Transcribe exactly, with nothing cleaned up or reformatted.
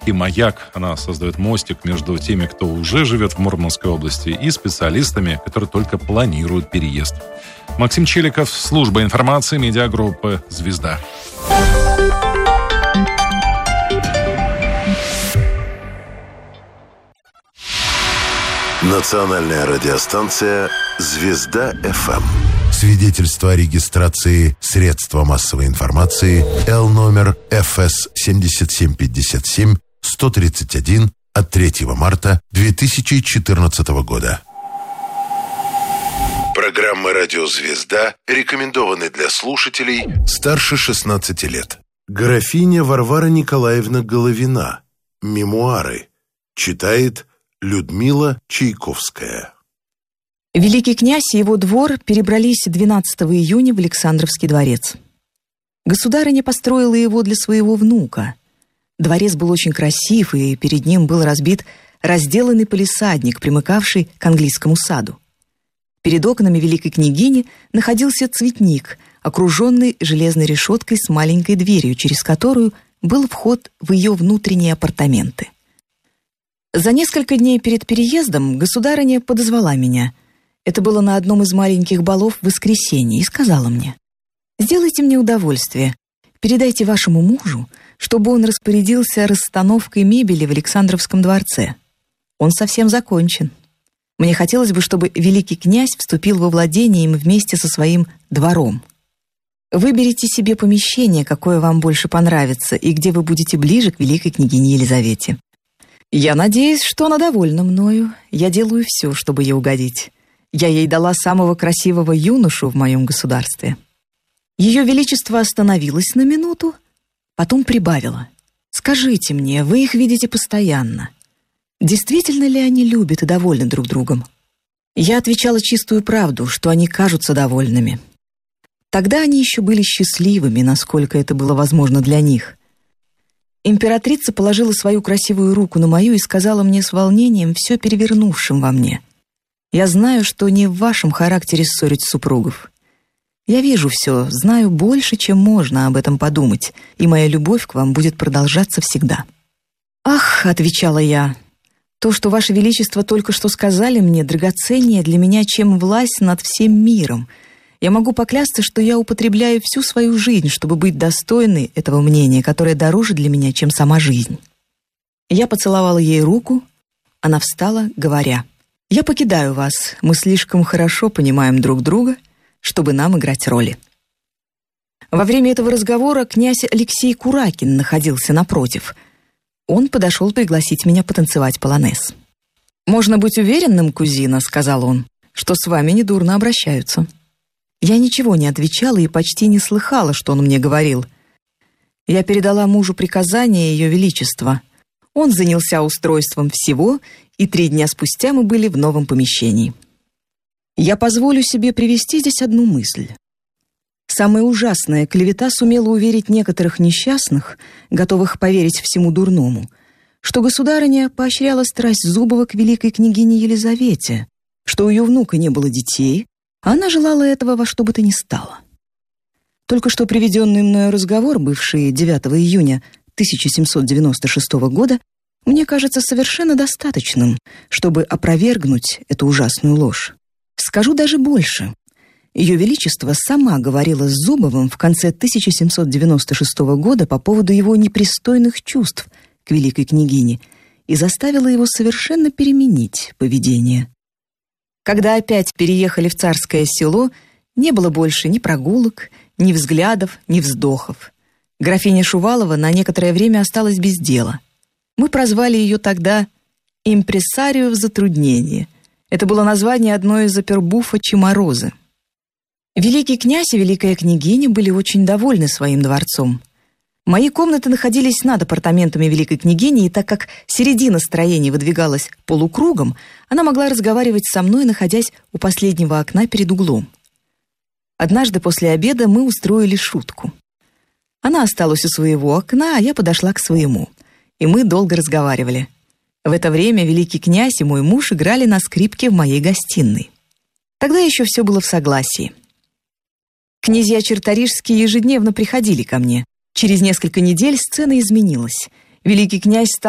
некий маяк. Она создает мостик между теми, кто уже живет в Мурманской области, и специалистами, которые только планируют переезд. Максим Челиков, служба информации, медиагруппы «Звезда». Национальная радиостанция «Звезда-ФМ». Свидетельство о регистрации средства массовой информации Л номер эф эс семь семь пять семь сто тридцать один от третьего марта две тысячи четырнадцатого года. Программа «Радио Звезда» рекомендованы для слушателей старше шестнадцати лет. Графиня Варвара Николаевна Головина. Мемуары. Читает Людмила Чайковская. Великий князь и его двор перебрались двенадцатого июня в Александровский дворец. Государыня построила его для своего внука. Дворец был очень красив, и перед ним был разбит разделанный палисадник, примыкавший к английскому саду. Перед окнами великой княгини находился цветник, окруженный железной решеткой с маленькой дверью, через которую был вход в ее внутренние апартаменты. За несколько дней перед переездом государыня подозвала меня. Это было на одном из маленьких балов в воскресенье, и сказала мне: «Сделайте мне удовольствие, передайте вашему мужу, чтобы он распорядился расстановкой мебели в Александровском дворце. Он совсем закончен. Мне хотелось бы, чтобы великий князь вступил во владение им вместе со своим двором. Выберите себе помещение, какое вам больше понравится, и где вы будете ближе к великой княгине Елизавете. Я надеюсь, что она довольна мною. Я делаю все, чтобы ей угодить. Я ей дала самого красивого юношу в моем государстве». Ее Величество остановилось на минуту, потом прибавила: «Скажите мне, вы их видите постоянно. Действительно ли они любят и довольны друг другом?» Я отвечала чистую правду, что они кажутся довольными. Тогда они еще были счастливыми, насколько это было возможно для них. Императрица положила свою красивую руку на мою и сказала мне с волнением, все перевернувшим во мне: «Я знаю, что не в вашем характере ссорить супругов. Я вижу все, знаю больше, чем можно об этом подумать, и моя любовь к вам будет продолжаться всегда». «Ах», — отвечала я, — «то, что ваше величество только что сказали мне, драгоценнее для меня, чем власть над всем миром. Я могу поклясться, что я употребляю всю свою жизнь, чтобы быть достойной этого мнения, которое дороже для меня, чем сама жизнь». Я поцеловала ей руку, она встала, говоря: «Я покидаю вас, мы слишком хорошо понимаем друг друга, чтобы нам играть роли». Во время этого разговора князь Алексей Куракин находился напротив. Он подошел пригласить меня потанцевать полонез. «Можно быть уверенным, кузина, — сказал он, — что с вами недурно обращаются». Я ничего не отвечала и почти не слыхала, что он мне говорил. Я передала мужу приказание Ее Величества. Он занялся устройством всего, и три дня спустя мы были в новом помещении. Я позволю себе привести здесь одну мысль. Самая ужасная клевета сумела уверить некоторых несчастных, готовых поверить всему дурному, что государыня поощряла страсть Зубова к великой княгине Елизавете, что у ее внука не было детей, а она желала этого во что бы то ни стало. Только что приведенный мною разговор, бывший девятого июня тысяча семьсот девяносто шестого года, мне кажется совершенно достаточным, чтобы опровергнуть эту ужасную ложь. Скажу даже больше. Ее Величество сама говорила с Зубовым в конце тысяча семьсот девяносто шестого года по поводу его непристойных чувств к великой княгине и заставила его совершенно переменить поведение. Когда опять переехали в Царское Село, не было больше ни прогулок, ни взглядов, ни вздохов. Графиня Шувалова на некоторое время осталась без дела. Мы прозвали ее тогда «импресарио в затруднении». Это было название одной из опербуфа Чеморозы. Великий князь и великая княгиня были очень довольны своим дворцом. Мои комнаты находились над апартаментами великой княгини, и так как середина строения выдвигалась полукругом, она могла разговаривать со мной, находясь у последнего окна перед углом. Однажды после обеда мы устроили шутку. Она осталась у своего окна, а я подошла к своему, и мы долго разговаривали. В это время великий князь и мой муж играли на скрипке в моей гостиной. Тогда еще все было в согласии. Князья Черторижские ежедневно приходили ко мне. Через несколько недель сцена изменилась. Великий князь стал